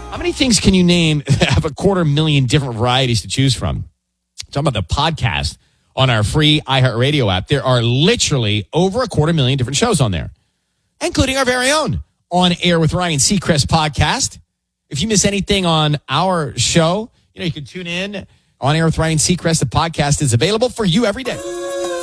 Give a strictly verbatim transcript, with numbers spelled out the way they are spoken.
How many things can you name that have a quarter million different varieties to choose from? Talking about the podcast on our free iHeartRadio app. There are literally over a quarter million different shows on there, including our very own On Air with Ryan Seacrest podcast. If you miss anything on our show, you know, you can tune in. On Air with Ryan Seacrest, the podcast is available for you every day.